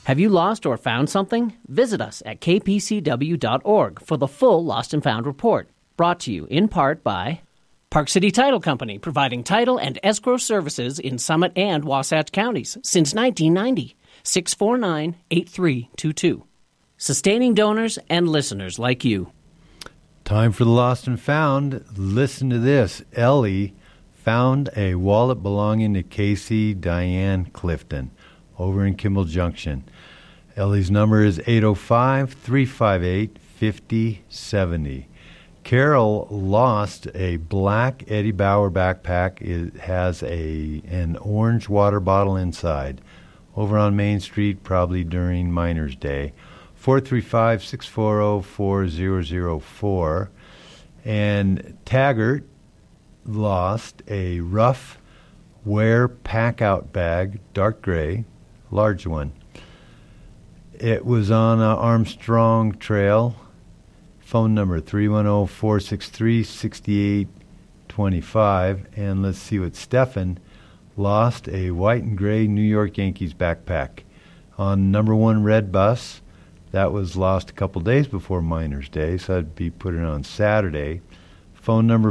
Have you lost or found something? Visit us at kpcw.org for the full Lost and Found report. Brought to you in part by Park City Title Company, providing title and escrow services in Summit and Wasatch counties since 1990. 649-8322. Sustaining donors and listeners like you. Time for the Lost and Found. Listen to this. Ellie found a wallet belonging to Casey Diane Clifton over in Kimball Junction. Ellie's number is 805-358-5070. Carol lost a black Eddie Bauer backpack. It has an orange water bottle inside over on Main Street, probably during Miners' Day. 435-640-4004. And Taggart lost a rough wear pack-out bag, dark gray, large one. It was on Armstrong Trail. Phone number 310-463-6825. And let's see what Stefan lost, a white and gray New York Yankees backpack on number 1 red bus. That was lost a couple days before Miners' Day, so I'd be putting it on Saturday. Phone number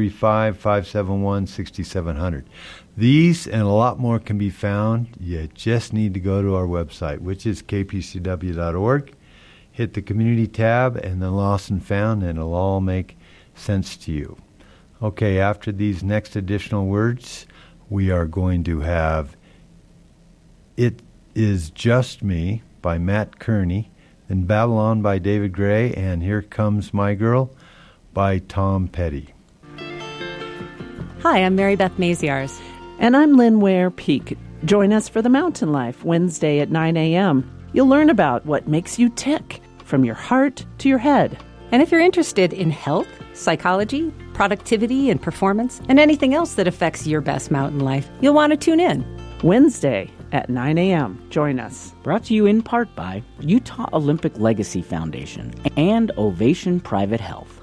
435-571-6700. These and a lot more can be found. You just need to go to our website, which is kpcw.org. Hit the community tab and then Lost and Found, and it'll all make sense to you. Okay, after these next additional words, we are going to have It Is Just Me by Matt Kearney, then Babylon by David Gray, and Here Comes My Girl by Tom Petty. Hi, I'm Mary Beth Maziarz. And I'm Lynn Ware Peak. Join us for The Mountain Life, Wednesday at 9 a.m. You'll learn about what makes you tick, from your heart to your head. And if you're interested in health, psychology, productivity, and performance, and anything else that affects your best mountain life, you'll want to tune in. Wednesday at 9 a.m. Join us. Brought to you in part by Utah Olympic Legacy Foundation and Ovation Private Health.